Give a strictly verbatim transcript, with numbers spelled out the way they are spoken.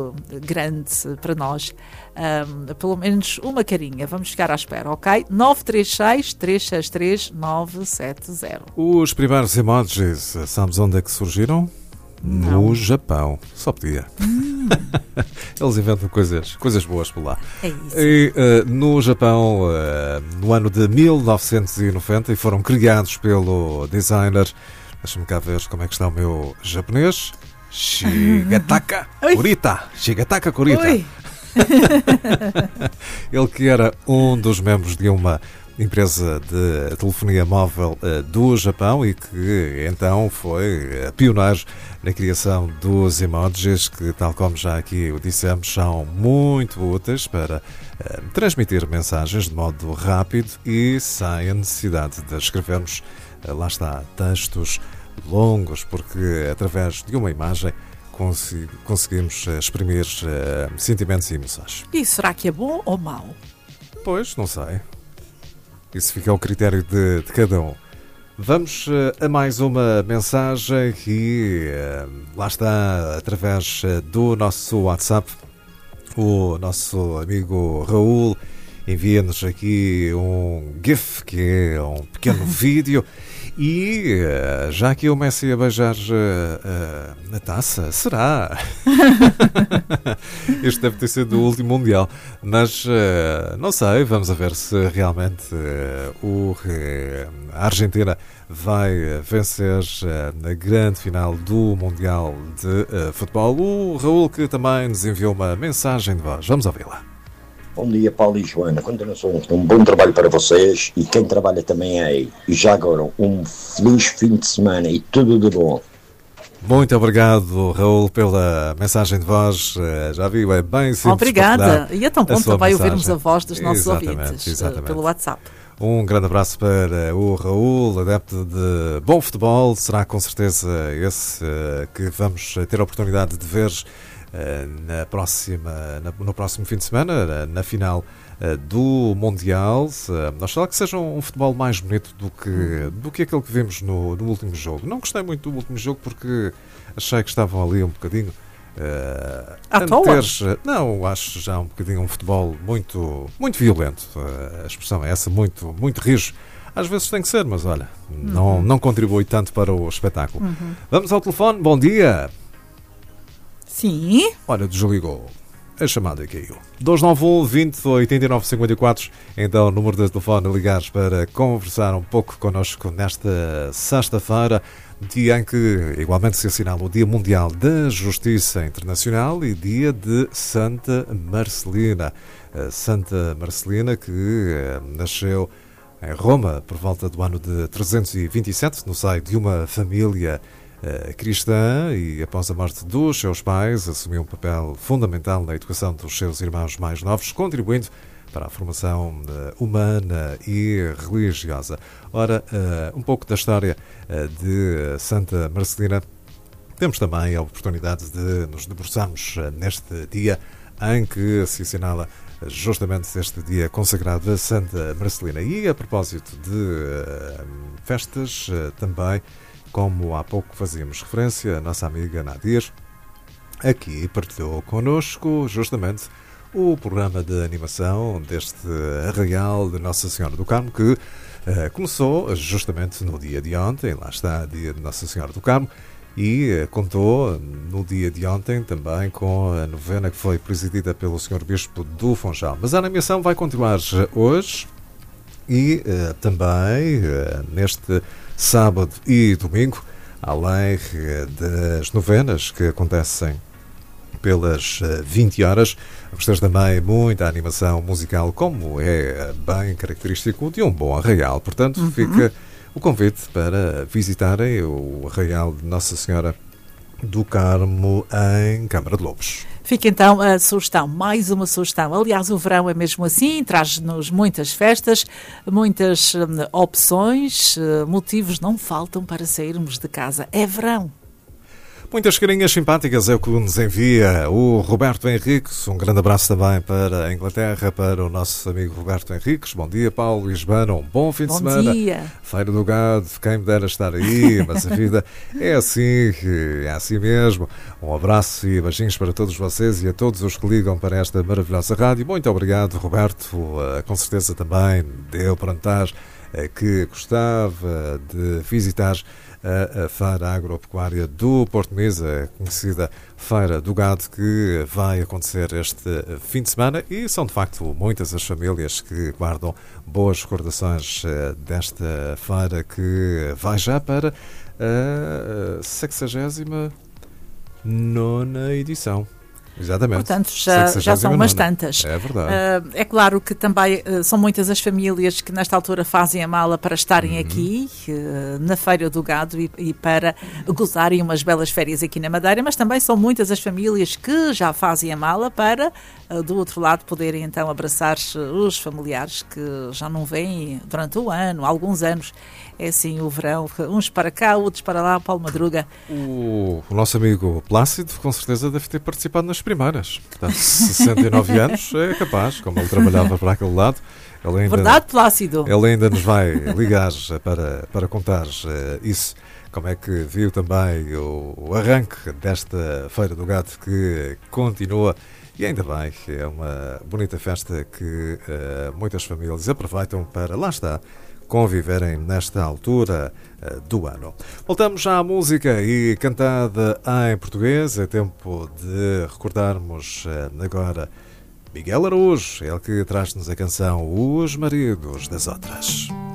grande para nós, um, pelo menos uma carinha. Vamos ficar à espera, ok? nove três seis, três seis três, nove sete zero. Os primeiros emojis, sabes onde é que surgiram? Não. No Japão. Só podia. Hum. Eles inventam coisas, coisas boas por lá. É isso. E, uh, no Japão, uh, no ano de mil novecentos e noventa, e foram criados pelo designer, deixa-me cá ver como é que está o meu japonês, Shigetaka Kurita. Shigetaka Kurita. Ele que era um dos membros de uma empresa de telefonia móvel uh, do Japão e que então foi uh, pioneiro na criação dos emojis que, tal como já aqui o dissemos, são muito úteis para uh, transmitir mensagens de modo rápido e sem a necessidade de escrevermos, uh, lá está, textos longos, porque através de uma imagem consegui- conseguimos uh, exprimir uh, sentimentos e emoções. E será que é bom ou mau? Pois, não sei. Isso fica ao critério de, de cada um. Vamos uh, a mais uma mensagem que uh, lá está através uh, do nosso WhatsApp. O nosso amigo Raul envia-nos aqui um GIF, que é um pequeno vídeo. E uh, já que o Messi a beijar uh, uh, a taça, será? Este deve ter sido o último Mundial, mas uh, não sei, vamos a ver se realmente uh, o, uh, a Argentina vai vencer uh, na grande final do Mundial de uh, Futebol. O Raul que também nos enviou uma mensagem de voz, vamos ouvi-la. Bom dia, Paulo e Joana. Continuação, um bom trabalho para vocês e quem trabalha também aí. E já agora, um feliz fim de semana e tudo de bom. Muito obrigado, Raul, pela mensagem de voz. Já viu, é bem simples. Obrigada. E é tão bom também mensagem. ouvirmos a voz dos nossos exatamente, ouvintes exatamente. pelo WhatsApp. Um grande abraço para o Raul, adepto de bom futebol. Será com certeza esse que vamos ter a oportunidade de ver na próxima, no próximo fim de semana, na final do Mundial. Oxalá que seja um futebol mais bonito do que, do que aquele que vimos no, no último jogo. Não gostei muito do último jogo porque achei que estavam ali um bocadinho uh, à toa? Não, acho já um bocadinho um futebol muito, muito violento. Uh, a expressão é essa, muito, muito rijo. Às vezes tem que ser, mas olha, uhum. não, não contribui tanto para o espetáculo. Uhum. Vamos ao telefone, bom dia. Sim. Olha, desligou. A chamada caiu. dois nove um, vinte, oitenta e nove, cinquenta e quatro. Então, o número de telefone a ligares para conversar um pouco connosco nesta sexta-feira, dia em que igualmente se assinala o Dia Mundial da Justiça Internacional e dia de Santa Marcelina. A Santa Marcelina que nasceu em Roma por volta do ano de trezentos e vinte e sete, no seio de uma família Uh, cristã, e após a morte dos seus pais assumiu um papel fundamental na educação dos seus irmãos mais novos, contribuindo para a formação uh, humana e religiosa. Ora, uh, um pouco da história uh, de Santa Marcelina. Temos também a oportunidade de nos debruçarmos uh, neste dia em que se assinala justamente este dia consagrado a Santa Marcelina. E a propósito de uh, festas uh, também, como há pouco fazíamos referência, a nossa amiga Nadir aqui partilhou connosco justamente o programa de animação deste Arraial de Nossa Senhora do Carmo, que uh, começou justamente no dia de ontem. Lá está, dia de Nossa Senhora do Carmo, e uh, contou no dia de ontem também com a novena que foi presidida pelo senhor Bispo do Funchal. Mas a animação vai continuar hoje e uh, também uh, neste sábado e domingo, além das novenas que acontecem pelas vinte horas. Vamos ter também muita animação musical, como é bem característico de um bom arraial. Portanto, uhum. fica o convite para visitarem o Arraial de Nossa Senhora do Carmo em Câmara de Lobos. Fica então a sugestão, mais uma sugestão. Aliás, o verão é mesmo assim, traz-nos muitas festas, muitas hum, opções, uh, motivos não faltam para sairmos de casa. É verão. Muitas carinhas simpáticas é o que nos envia o Roberto Henriques. Um grande abraço também para a Inglaterra, para o nosso amigo Roberto Henriques. Bom dia, Paulo e Joana. Um bom fim de Bom semana. dia. Feira do Gado, quem me dera estar aí, mas a vida é assim, é assim mesmo. Um abraço e beijinhos para todos vocês e a todos os que ligam para esta maravilhosa rádio. Muito obrigado, Roberto. Com certeza também deu para notar que gostava de visitar a Feira Agropecuária do Porto Mesa, conhecida Feira do Gado, que vai acontecer este fim de semana, e são de facto muitas as famílias que guardam boas recordações desta feira, que vai já para a sexagésima nona edição. Exatamente. Portanto, já, já são umas tantas. É verdade. Uh, é claro que também uh, são muitas as famílias que nesta altura fazem a mala para estarem uhum. aqui uh, na Feira do Gado e, e para gozarem umas belas férias aqui na Madeira, mas também são muitas as famílias que já fazem a mala para, uh, do outro lado, poderem então abraçar os familiares que já não vêm durante o ano, alguns anos. É assim o verão, uns para cá, outros para lá, Paulo Madruga. O, o nosso amigo Plácido, com certeza, deve ter participado nas primeiras. Portanto, sessenta e nove anos é capaz, como ele trabalhava para aquele lado. Ele ainda, Verdade, Plácido? Ele ainda nos vai ligar para, para contar uh, isso. Como é que viu também o, o arranque desta Feira do Gado, que continua. E ainda bem, é uma bonita festa que uh, muitas famílias aproveitam para, lá está, conviverem nesta altura uh, do ano. Voltamos já à música e cantada em português. É tempo de recordarmos uh, agora Miguel Araújo, ele que traz-nos a canção Os Maridos das Outras.